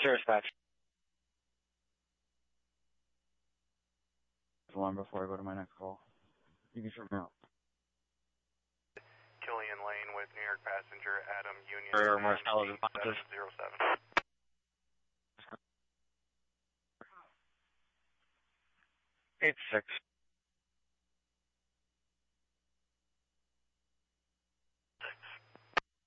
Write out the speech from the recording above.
Sure, dispatch. Alarm before I go to my next call. You can shut me out. Killian Lane with New York passenger Adam Union. For Marcellus 707. 86.